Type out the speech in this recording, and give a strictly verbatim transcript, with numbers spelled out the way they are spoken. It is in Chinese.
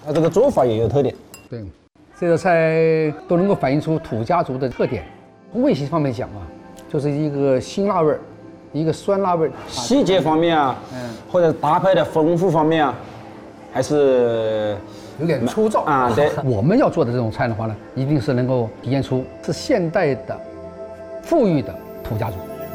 它这个做法也有特点。 对，这道菜都能够反映出土家族的特点。从味型方面讲啊，就是一个辛辣味儿，一个酸辣味儿。 细节方面啊，嗯，或者搭配的丰富方面啊，还是有点粗糙啊。对， 我们要做的这种菜的话呢，一定是能够体现出是现代的、富裕的土家族。